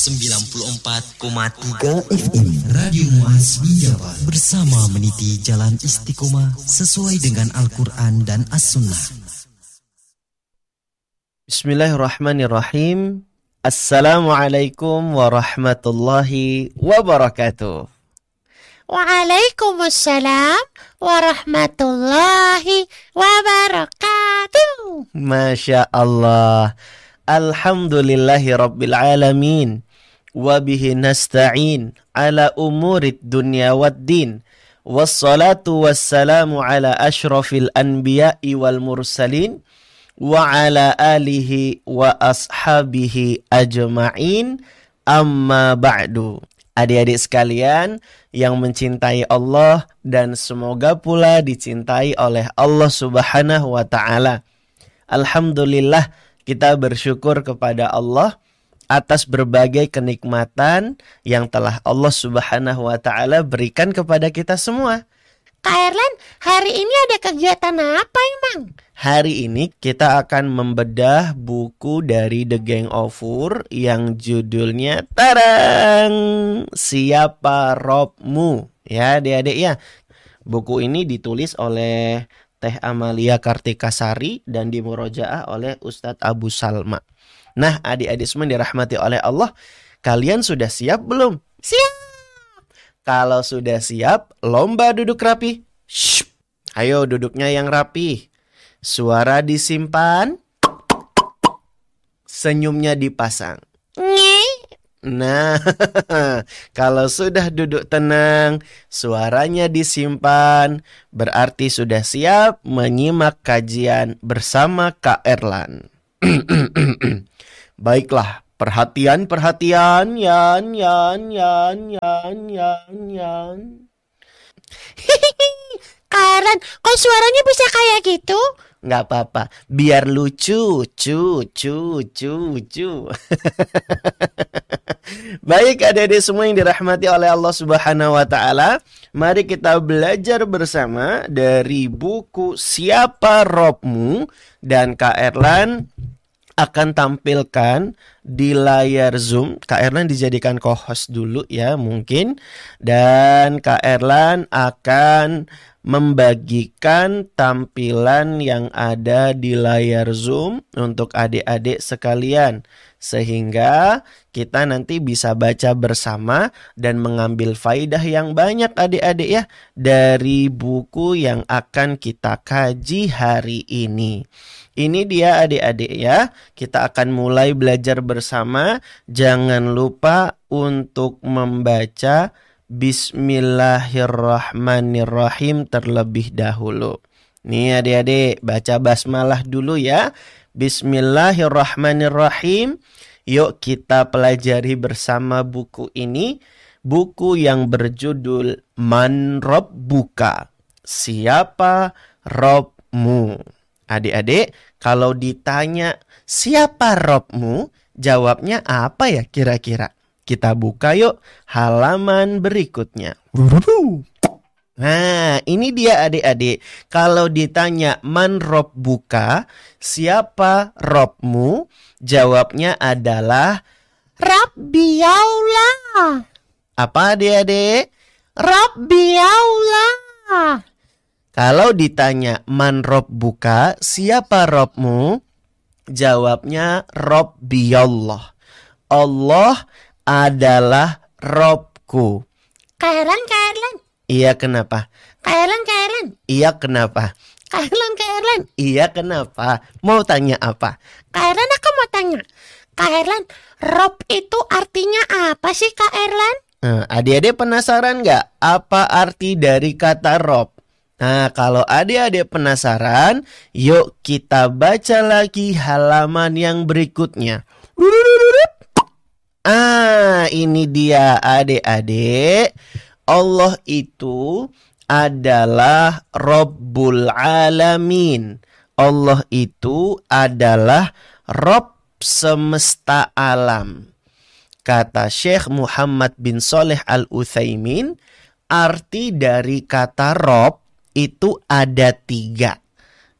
94,3 FM Radio Muaz Jabar bersama meniti jalan istiqomah sesuai dengan Al-Quran dan As-Sunnah. Bismillahirrahmanirrahim. Assalamualaikum warahmatullahi wabarakatuh. Waalaikumsalam warahmatullahi wabarakatuh. Masya Allah. Alhamdulillahi rabbil alamin. Wabihi nasta'in ala umurid dunya waddin. Wassalatu wassalamu ala ashrafil anbiya'i wal mursalin. Wa ala alihi wa ashabihi ajma'in. Amma ba'du. Adik-adik sekalian yang mencintai Allah dan semoga pula dicintai oleh Allah Subhanahu wa ta'ala. Alhamdulillah, kita bersyukur kepada Allah atas berbagai kenikmatan yang telah Allah Subhanahu wa ta'ala berikan kepada kita semua. Kak Erlan, hari ini ada kegiatan apa emang? Hari ini kita akan membedah buku dari The Gang of Four yang judulnya Tarang, Siapa Robmu? Ya adik-adik ya. Buku ini ditulis oleh Teh Amalia Kartikasari dan dimurojaah oleh Ustadz Abu Salma. Nah, adik-adik semua dirahmati oleh Allah, kalian sudah siap belum? Siap. Kalau sudah siap, lomba duduk rapi. Shh. Ayo duduknya yang rapi. Suara disimpan. Senyumnya dipasang. Nah, kalau sudah duduk tenang, suaranya disimpan, berarti sudah siap menyimak kajian bersama Kak Erlan. Baiklah, perhatian, yan. Kak Erlan, kok suaranya bisa kayak gitu? Nggak apa-apa, biar lucu, cu. Baik adik-adik semua yang dirahmati oleh Allah Subhanahu wa ta'ala, mari kita belajar bersama dari buku Siapa Robmu, dan Kak Erlan akan tampilkan di layar Zoom. Kak Erlan dijadikan co-host dulu ya mungkin, dan Kak Erlan akan membagikan tampilan yang ada di layar Zoom untuk adik-adik sekalian, sehingga kita nanti bisa baca bersama dan mengambil faidah yang banyak adik-adik ya dari buku yang akan kita kaji hari ini. Ini dia adik-adik ya, kita akan mulai belajar bersama. Jangan lupa untuk membaca Bismillahirrahmanirrahim terlebih dahulu. Nih adik-adik, baca basmalah dulu ya. Bismillahirrahmanirrahim. Yuk kita pelajari bersama buku ini. Buku yang berjudul Man Rabbuka, Siapa Robmu. Adik-adik, kalau ditanya siapa Robmu, jawabnya apa ya kira-kira? Kita buka yuk halaman berikutnya. Nah, ini dia adik-adik. Kalau ditanya Man Rabbuka, siapa Robmu? Jawabnya adalah Rabbi Allah. apa adik-adik? Rabbi Allah. Kalau ditanya Man Rabbuka, siapa Robmu? Jawabnya Rabbi Allah. Allah adalah Robku. Kak Erlan. Iya kenapa? Kak Erlan. Iya kenapa? Kak Erlan. Iya kenapa? Mau tanya apa? Kak Erlan, aku mau tanya. Kak Erlan, Rob itu artinya apa sih Kak Erlan? Adik-adik penasaran nggak apa arti dari kata Rob? Nah, kalau adik-adik penasaran, yuk kita baca lagi halaman yang berikutnya. Ini dia adik-adik. Allah itu adalah Rabbul Alamin. Allah itu adalah Rabb semesta alam. Kata Syekh Muhammad bin Shalih Al-Utsaimin, arti dari kata Rabb itu ada 3.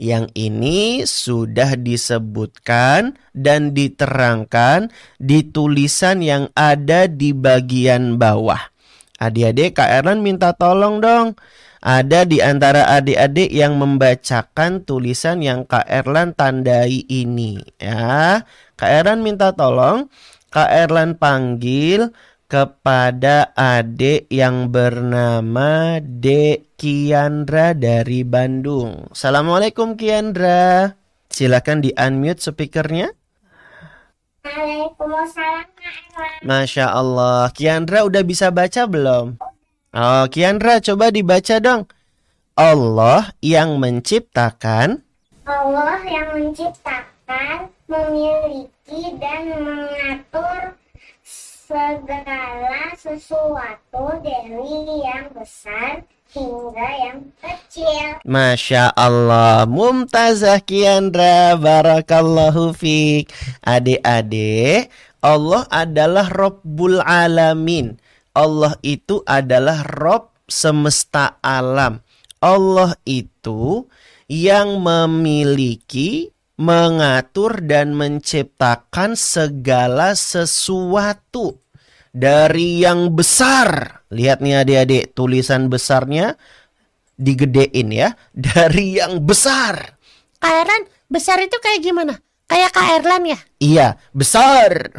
Yang ini sudah disebutkan dan diterangkan di tulisan yang ada di bagian bawah. Adik-adik, Kak Erlan minta tolong dong. Ada di antara adik-adik yang membacakan tulisan yang Kak Erlan tandai ini. Ya, Kak Erlan minta tolong. Kak Erlan panggil kepada adik yang bernama Dek Kiandra dari Bandung. Assalamualaikum Kiandra. Silakan di-unmute speakernya. Waalaikumsalam Kak Erlan. Masya Allah. Kiandra udah bisa baca belum? Oh, Kiandra coba dibaca dong. Allah yang menciptakan. Allah yang menciptakan, memiliki dan mengatur segala sesuatu dari yang besar hingga yang kecil. Masya Allah. Mumtazah Kiandra. Barakallahu fiik. Adik-adik, Allah adalah Rabbul Alamin. Allah itu adalah Rabb semesta alam. Allah itu yang memiliki, mengatur dan menciptakan segala sesuatu dari yang besar. Lihat nih adik-adik, tulisan besarnya digedein ya. Dari yang besar. Kak Erlan, besar itu kayak gimana? Kayak Kak Erlan ya? Iya, besar.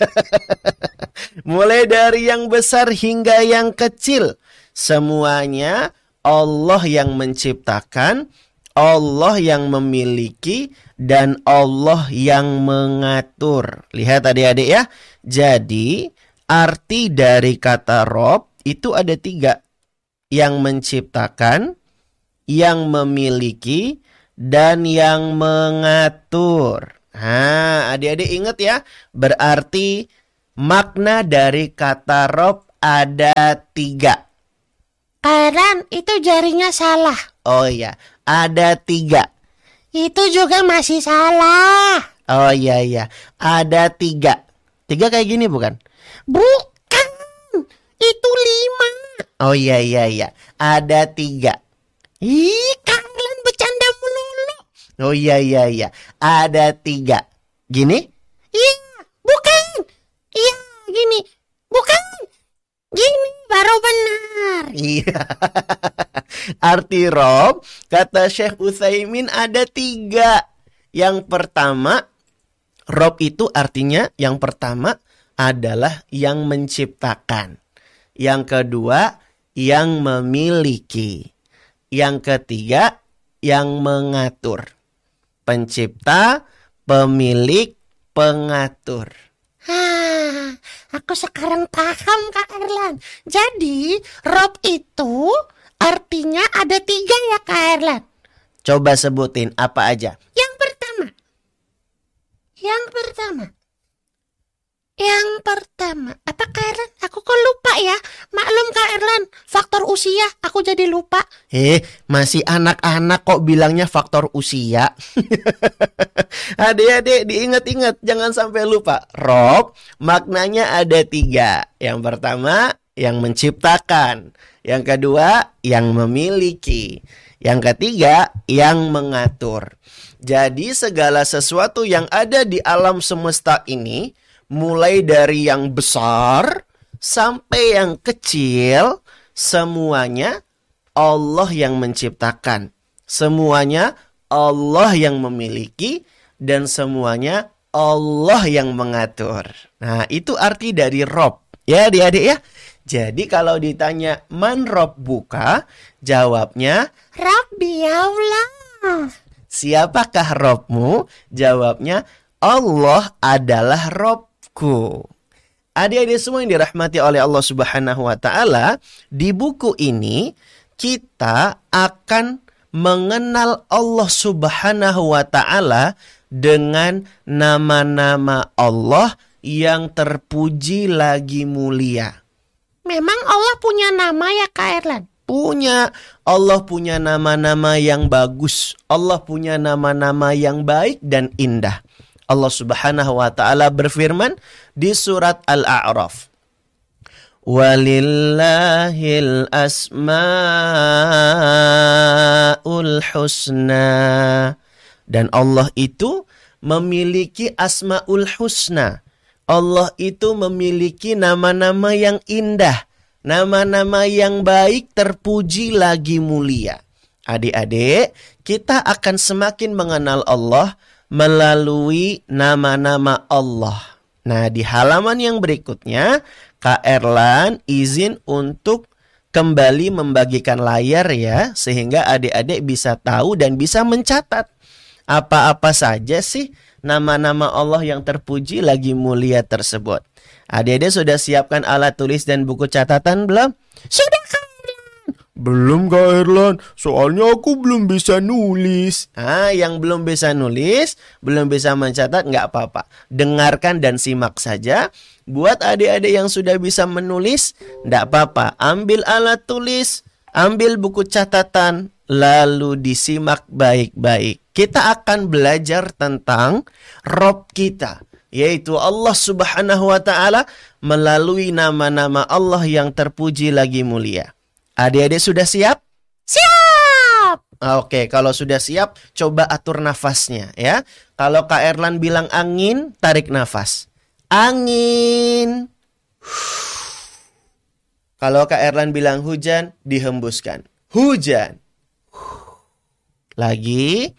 Mulai dari yang besar hingga yang kecil. Semuanya Allah yang menciptakan, Allah yang memiliki, dan Allah yang mengatur. Lihat adik-adik ya. Jadi, arti dari kata Rob itu ada 3. Yang menciptakan, yang memiliki, dan yang mengatur. Nah, adik-adik ingat ya, berarti makna dari kata Rob ada 3. Kak Erlan, itu jarinya salah. Oh iya, ada 3. Itu juga masih salah. Oh iya, ada 3. 3 kayak gini bukan? Bukan, itu 5. Oh iya, ada 3. Ih, Kak Erlan bercanda melulu. Oh iya, ada 3. Gini? Iya, bukan. Iya, gini. Bukan. Gini baru benar. Iya. Arti Rob, kata Syekh Utsaimin ada 3. Yang pertama, Rob itu artinya yang pertama adalah yang menciptakan. Yang kedua, yang memiliki. Yang ketiga, yang mengatur. Pencipta, pemilik, pengatur. Aku sekarang paham Kak Erlan. Jadi Rob itu artinya ada 3 ya Kak Erlan. Coba sebutin apa aja. Yang pertama. Apa Kak Erlan? Aku kok lupa ya. Maklum Kak Erlan, faktor usia aku jadi lupa. Masih anak-anak kok bilangnya faktor usia. Adik-adik diingat-ingat, jangan sampai lupa. Rob maknanya ada 3. Yang pertama, yang menciptakan. Yang kedua, yang memiliki. Yang ketiga, yang mengatur. Jadi segala sesuatu yang ada di alam semesta ini, mulai dari yang besar sampai yang kecil, semuanya Allah yang menciptakan. Semuanya Allah yang memiliki, dan semuanya Allah yang mengatur. Nah, itu arti dari Rob. Ya adik-adik ya. Jadi kalau ditanya man Rabbuka, jawabnya Rabbi Allah. siapakah Robmu? Jawabnya Allah adalah Robku. Adik-adik semua yang dirahmati oleh Allah Subhanahu wa Ta'ala, di buku ini kita akan mengenal Allah Subhanahu wa Ta'ala dengan nama-nama Allah yang terpuji lagi mulia. Memang Allah punya nama ya Kak Erlan? Punya. Allah punya nama-nama yang bagus. Allah punya nama-nama yang baik dan indah. Allah Subhanahu wa Ta'ala berfirman di surat Al-A'raf, Walillahil asmaul husna. Dan Allah itu memiliki asmaul husna. Allah itu memiliki nama-nama yang indah, nama-nama yang baik, terpuji lagi mulia. Adik-adik, kita akan semakin mengenal Allah melalui nama-nama Allah. Nah, di halaman yang berikutnya, Kak Erlan izin untuk kembali membagikan layar ya, sehingga adik-adik bisa tahu dan bisa mencatat apa-apa saja sih nama-nama Allah yang terpuji lagi mulia tersebut. Adik-adik sudah siapkan alat tulis dan buku catatan belum? Sudah, Kak Erlan. Belum, Kak Erlan. Soalnya aku belum bisa nulis. Yang belum bisa nulis, belum bisa mencatat, nggak apa-apa. Dengarkan dan simak saja. Buat adik-adik yang sudah bisa menulis, nggak apa-apa. Ambil alat tulis, ambil buku catatan, lalu disimak baik-baik. Kita akan belajar tentang Rob kita, yaitu Allah Subhanahu wa Ta'ala, melalui nama-nama Allah yang terpuji lagi mulia. Adik-adik sudah siap? Siap. Oke, kalau sudah siap, coba atur nafasnya ya. Kalau Kak Erlan bilang angin, tarik nafas. Angin. Kalau Kak Erlan bilang hujan, dihembuskan. Hujan. Lagi.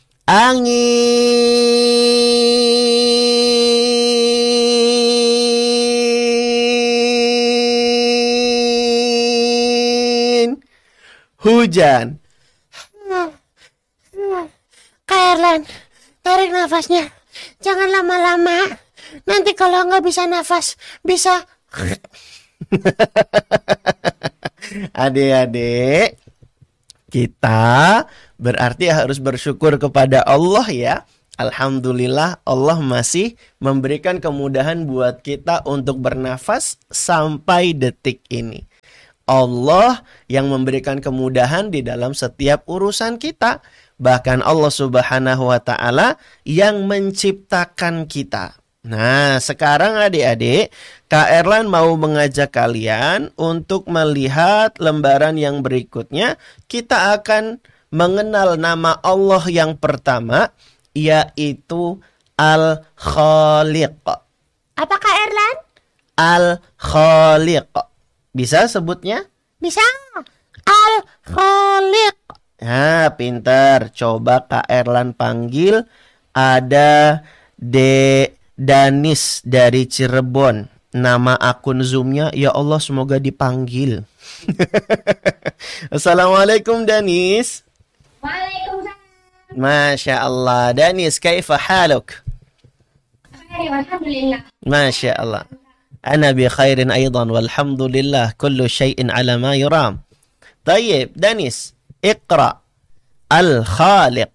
Angin. Hujan. Kak Erlan, tarik nafasnya. Jangan lama-lama. Nanti kalau nggak bisa nafas, bisa... Adik-adik, kita berarti harus bersyukur kepada Allah ya. Alhamdulillah Allah masih memberikan kemudahan buat kita untuk bernafas sampai detik ini. Allah yang memberikan kemudahan di dalam setiap urusan kita. Bahkan Allah Subhanahu wa Ta'ala yang menciptakan kita. Nah, sekarang adik-adik, Kak Erlan mau mengajak kalian untuk melihat lembaran yang berikutnya. Kita akan mengenal nama Allah yang pertama, yaitu Al-Khaliq. Apa Kak Erlan? Al-Khaliq. Bisa sebutnya? Bisa. Al-Khaliq. Nah, pintar. Coba Kak Erlan panggil. Ada Danis dari Cirebon. Nama akun Zoom-nya, ya Allah semoga dipanggil. Assalamualaikum Danis. Waalaikumsalam. Masya Allah. Danis, kaifa haluk? Alhamdulillah. Masya Allah. Ana bi khairin aydan walhamdulillah kullu syai'in ala ma yuram. Tayyib, Danis, iqra. Al-Khaliq.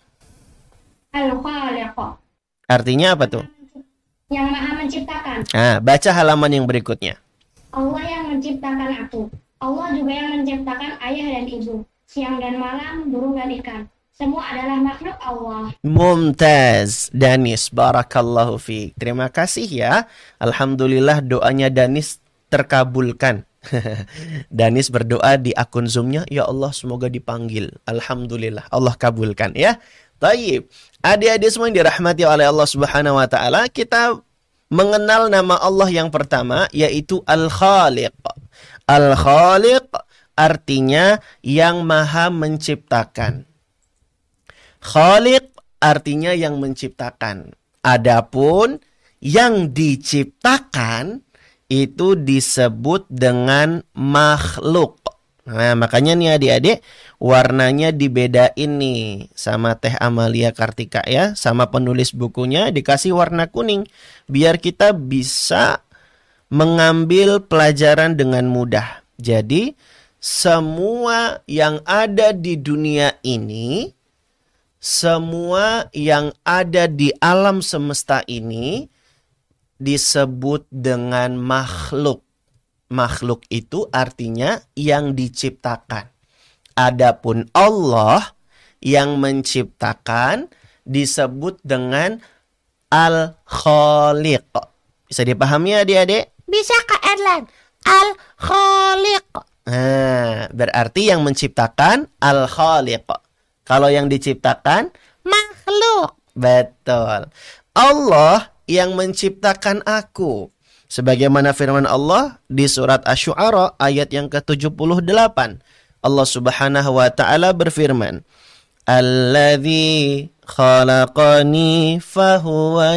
Al-Khaliq. Artinya apa tuh? Yang maha menciptakan. Baca halaman yang berikutnya. Allah yang menciptakan aku. Allah juga yang menciptakan ayah dan ibu. Siang dan malam, burung dan ikan. Semua adalah makhluk Allah. Mumtaz, Danis, barakallahu fiik. Terima kasih ya. Alhamdulillah doanya Danis terkabulkan. Danis berdoa di akun Zoom-nya, ya Allah semoga dipanggil. Alhamdulillah, Allah kabulkan ya. Tayyib. Adik-adik semua yang dirahmati oleh Allah Subhanahu wa Ta'ala, kita mengenal nama Allah yang pertama, yaitu Al-Khaliq. Al-Khaliq artinya yang maha menciptakan. Khaliq artinya yang menciptakan. Adapun yang diciptakan itu disebut dengan makhluk. Nah, makanya nih adik-adik, warnanya dibedain nih sama Teh Amalia Kartika ya, sama penulis bukunya dikasih warna kuning biar kita bisa mengambil pelajaran dengan mudah. Jadi, semua yang ada di dunia ini, semua yang ada di alam semesta ini disebut dengan makhluk. Makhluk itu artinya yang diciptakan. Adapun Allah yang menciptakan disebut dengan Al-Khaliq. Bisa dipahami adik-adik? Bisa Kak Erlan. Al-Khaliq. Nah, berarti yang menciptakan Al-Khaliq. Kalau yang diciptakan Makhluk. betul. Allah yang menciptakan aku. Sebagaimana firman Allah di surat Asy-Syu'ara ayat yang ke-78. Allah Subhanahu wa taala berfirman, "Alladzi khalaqani fahuwa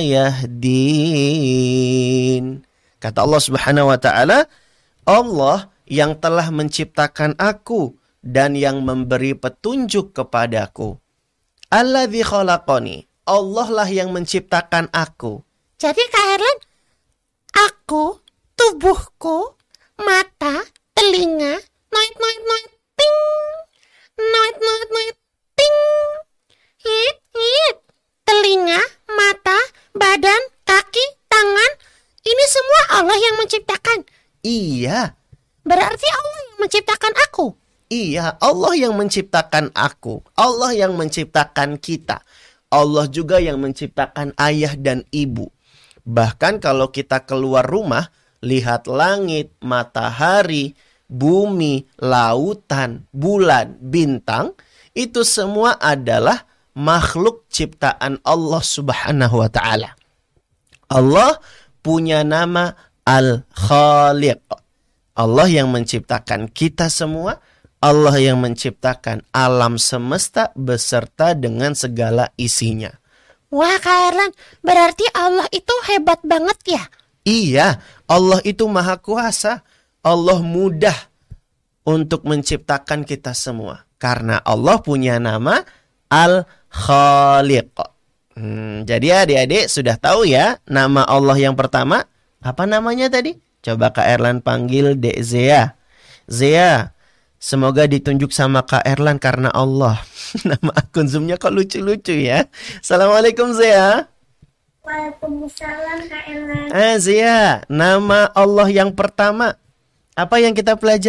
yahdin." Kata Allah Subhanahu wa taala, Allah yang telah menciptakan aku dan yang memberi petunjuk kepadaku. Alladzi khalaqani. Allah lah yang menciptakan aku. Jadi Kak Erlan, aku, tubuhku, mata, telinga, noit, ting. Noit, ting. Hit. Telinga, mata, badan, kaki, tangan. Ini semua Allah yang menciptakan. Iya, Berarti Allah yang menciptakan aku. iya, Allah yang menciptakan aku. Allah yang menciptakan kita. Allah juga yang menciptakan ayah dan ibu. Bahkan kalau kita keluar rumah, lihat langit, matahari, bumi, lautan, bulan, bintang, itu semua adalah makhluk ciptaan Allah Subhanahu wa taala. Allah punya nama Al-Khaliq. Allah yang menciptakan kita semua, Allah yang menciptakan alam semesta beserta dengan segala isinya. Wah Kak Erlan, berarti Allah itu hebat banget ya? Iya, Allah itu maha kuasa. Allah mudah untuk menciptakan kita semua. Karena Allah punya nama Al-Khaliq. Jadi adik-adik sudah tahu ya nama Allah yang pertama. Apa namanya tadi? Coba Kak Erlan panggil Dek Zea. Zea, semoga ditunjuk sama Kak Erlan karena Allah. Nama akun Zoom-nya kok lucu-lucu ya. Assalamualaikum Zea. Waalaikumsalam Kak Erlan. Zea, nama Allah yang pertama. Apa yang kita pelajari?